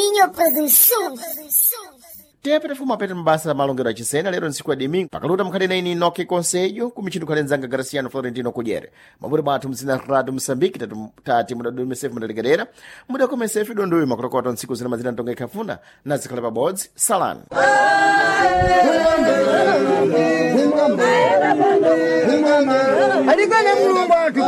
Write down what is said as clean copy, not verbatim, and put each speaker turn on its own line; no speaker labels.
Minho Produções.
Tepe tafuma pete mbasa malongero achisena lero nsiku ya domingo pakaluta mkhalena ini Inoke Konsejo kumichinu khalenzanga Graciano Florentino Kudyere mabure bathu mzina rado Msambiki tati mudadomesefu mudalekedera mudakomesefu dondoyo makulokota nsiku zina mazina ntonga ikhafuna nazikhala pabodzi salani
Alikana mulungu watu